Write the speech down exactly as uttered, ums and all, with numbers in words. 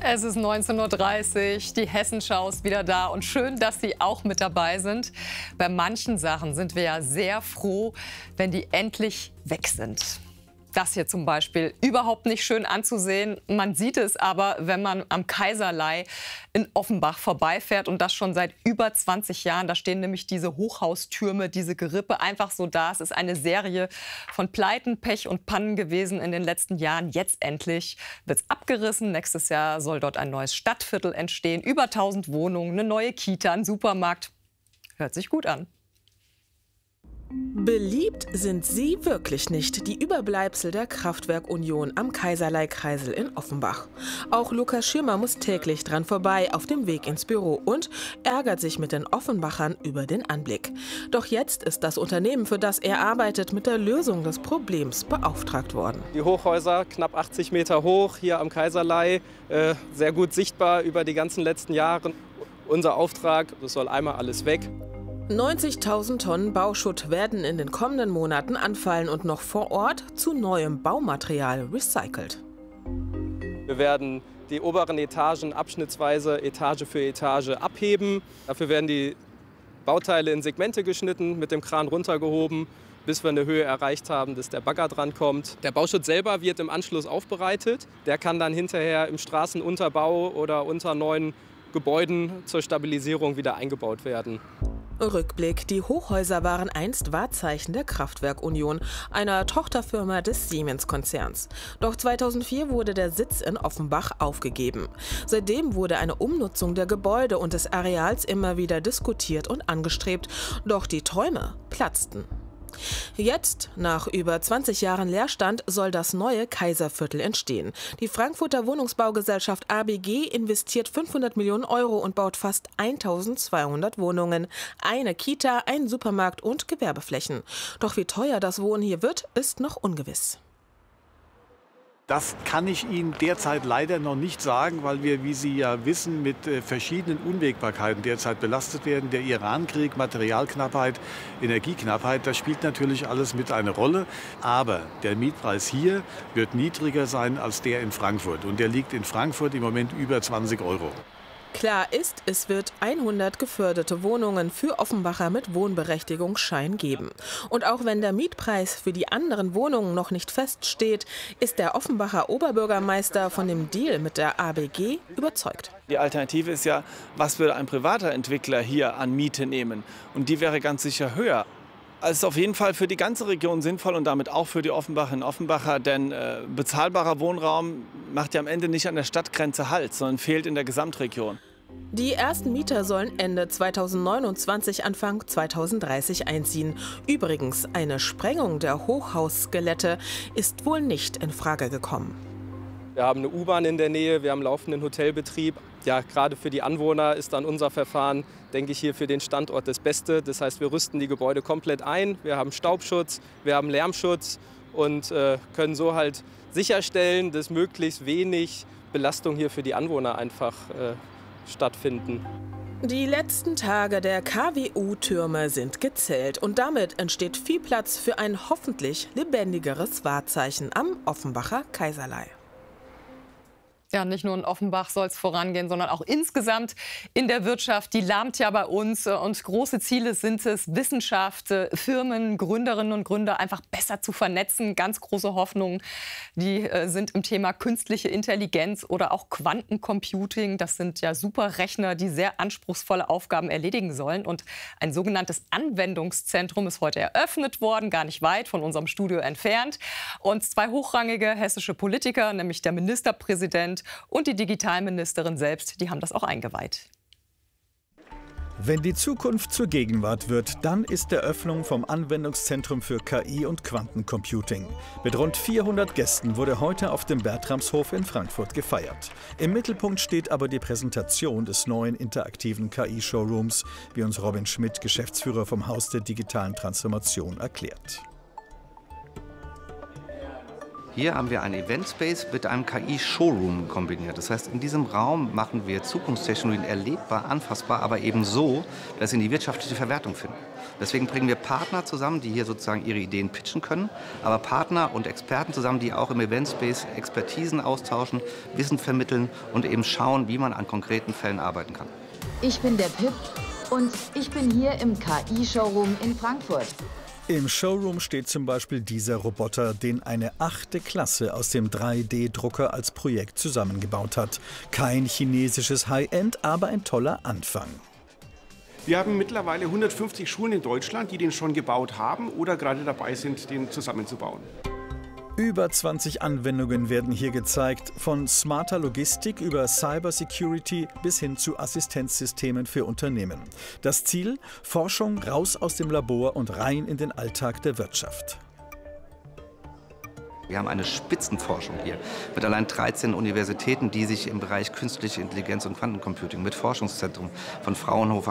Es ist neunzehn Uhr dreißig, die Hessenschau ist wieder da und schön, dass Sie auch mit dabei sind. Bei manchen Sachen sind wir ja sehr froh, wenn die endlich weg sind. Das hier zum Beispiel, überhaupt nicht schön anzusehen. Man sieht es aber, wenn man am Kaiserlei in Offenbach vorbeifährt und das schon seit über zwanzig Jahren. Da stehen nämlich diese Hochhaustürme, diese Gerippe einfach so da. Es ist eine Serie von Pleiten, Pech und Pannen gewesen in den letzten Jahren. Jetzt endlich wird es abgerissen. Nächstes Jahr soll dort ein neues Stadtviertel entstehen. Über tausend Wohnungen, eine neue Kita, ein Supermarkt. Hört sich gut an. Beliebt sind sie wirklich nicht, die Überbleibsel der Kraftwerk-Union am Kaiserlei-Kreisel in Offenbach. Auch Lukas Schirmer muss täglich dran vorbei auf dem Weg ins Büro und ärgert sich mit den Offenbachern über den Anblick. Doch jetzt ist das Unternehmen, für das er arbeitet, mit der Lösung des Problems beauftragt worden. Die Hochhäuser, knapp achtzig Meter hoch, hier am Kaiserlei, äh, sehr gut sichtbar über die ganzen letzten Jahre. Unser Auftrag, das soll einmal alles weg. neunzigtausend Tonnen Bauschutt werden in den kommenden Monaten anfallen und noch vor Ort zu neuem Baumaterial recycelt. Wir werden die oberen Etagen abschnittsweise Etage für Etage abheben. Dafür werden die Bauteile in Segmente geschnitten, mit dem Kran runtergehoben, bis wir eine Höhe erreicht haben, dass der Bagger drankommt. Der Bauschutt selber wird im Anschluss aufbereitet. Der kann dann hinterher im Straßenunterbau oder unter neuen Gebäuden zur Stabilisierung wieder eingebaut werden. Rückblick: Die Hochhäuser waren einst Wahrzeichen der Kraftwerk-Union, einer Tochterfirma des Siemens-Konzerns. Doch zweitausendvier wurde der Sitz in Offenbach aufgegeben. Seitdem wurde eine Umnutzung der Gebäude und des Areals immer wieder diskutiert und angestrebt. Doch die Träume platzten. Jetzt, nach über zwanzig Jahren Leerstand, soll das neue Kaiserviertel entstehen. Die Frankfurter Wohnungsbaugesellschaft A B G investiert fünfhundert Millionen Euro und baut fast eintausendzweihundert Wohnungen. Eine Kita, ein Supermarkt und Gewerbeflächen. Doch wie teuer das Wohnen hier wird, ist noch ungewiss. Das kann ich Ihnen derzeit leider noch nicht sagen, weil wir, wie Sie ja wissen, mit äh, verschiedenen Unwägbarkeiten derzeit belastet werden. Der Irankrieg, Materialknappheit, Energieknappheit, das spielt natürlich alles mit eine Rolle. Aber der Mietpreis hier wird niedriger sein als der in Frankfurt. Und der liegt in Frankfurt im Moment über zwanzig Euro. Klar ist, es wird hundert geförderte Wohnungen für Offenbacher mit Wohnberechtigungsschein geben. Und auch wenn der Mietpreis für die anderen Wohnungen noch nicht feststeht, ist der Offenbacher Oberbürgermeister von dem Deal mit der A B G überzeugt. Die Alternative ist ja, was würde ein privater Entwickler hier an Miete nehmen? Und die wäre ganz sicher höher. Es ist auf jeden Fall für die ganze Region sinnvoll und damit auch für die Offenbacherinnen und Offenbacher, denn äh, bezahlbarer Wohnraum macht ja am Ende nicht an der Stadtgrenze Halt, sondern fehlt in der Gesamtregion. Die ersten Mieter sollen Ende zweitausendneunundzwanzig, Anfang zweitausenddreißig einziehen. Übrigens, eine Sprengung der Hochhausskelette ist wohl nicht in Frage gekommen. Wir haben eine U-Bahn in der Nähe, wir haben laufenden Hotelbetrieb. Ja, gerade für die Anwohner ist dann unser Verfahren, denke ich, hier für den Standort das Beste. Das heißt, wir rüsten die Gebäude komplett ein. Wir haben Staubschutz, wir haben Lärmschutz und äh, können so halt sicherstellen, dass möglichst wenig Belastung hier für die Anwohner einfach äh, stattfinden. Die letzten Tage der K W U-Türme sind gezählt und damit entsteht viel Platz für ein hoffentlich lebendigeres Wahrzeichen am Offenbacher Kaiserlei. Ja, nicht nur in Offenbach soll es vorangehen, sondern auch insgesamt in der Wirtschaft. Die lahmt ja bei uns. Und große Ziele sind es, Wissenschaft, Firmen, Gründerinnen und Gründer einfach besser zu vernetzen. Ganz große Hoffnungen, die äh, sind im Thema künstliche Intelligenz oder auch Quantencomputing. Das sind ja Superrechner, die sehr anspruchsvolle Aufgaben erledigen sollen. Und ein sogenanntes Anwendungszentrum ist heute eröffnet worden, gar nicht weit von unserem Studio entfernt. Und zwei hochrangige hessische Politiker, nämlich der Ministerpräsident und die Digitalministerin selbst, die haben das auch eingeweiht. Wenn die Zukunft zur Gegenwart wird, dann ist die Eröffnung vom Anwendungszentrum für K I und Quantencomputing. Mit rund vierhundert Gästen wurde heute auf dem Bertramshof in Frankfurt gefeiert. Im Mittelpunkt steht aber die Präsentation des neuen interaktiven K I-Showrooms, wie uns Robin Schmidt, Geschäftsführer vom Haus der digitalen Transformation, erklärt. Hier haben wir einen Event Space mit einem K I-Showroom kombiniert. Das heißt, in diesem Raum machen wir Zukunftstechnologien erlebbar, anfassbar, aber eben so, dass sie in die wirtschaftliche Verwertung finden. Deswegen bringen wir Partner zusammen, die hier sozusagen ihre Ideen pitchen können, aber Partner und Experten zusammen, die auch im Event Space Expertisen austauschen, Wissen vermitteln und eben schauen, wie man an konkreten Fällen arbeiten kann. Ich bin der Pip und ich bin hier im K I-Showroom in Frankfurt. Im Showroom steht zum Beispiel dieser Roboter, den eine achte Klasse aus dem drei D Drucker als Projekt zusammengebaut hat. Kein chinesisches High-End, aber ein toller Anfang. Wir haben mittlerweile hundertfünfzig Schulen in Deutschland, die den schon gebaut haben oder gerade dabei sind, den zusammenzubauen. Über zwanzig Anwendungen werden hier gezeigt, von smarter Logistik über Cybersecurity bis hin zu Assistenzsystemen für Unternehmen. Das Ziel? Forschung raus aus dem Labor und rein in den Alltag der Wirtschaft. Wir haben eine Spitzenforschung hier mit allein dreizehn Universitäten, die sich im Bereich künstliche Intelligenz und Quantencomputing mit Forschungszentren von Fraunhofer